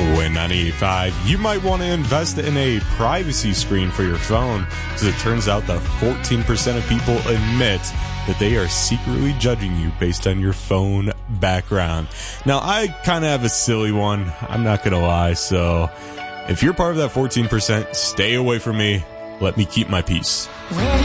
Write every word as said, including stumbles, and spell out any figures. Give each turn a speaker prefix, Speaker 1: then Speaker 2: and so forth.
Speaker 1: Win ninety-five. You might want to invest in a privacy screen for your phone, because it turns out that fourteen percent of people admit that they are secretly judging you based on your phone background. Now, I kind of have a silly one, I'm not going to lie, so if you're part of that fourteen percent, stay away from me. Let me keep my peace.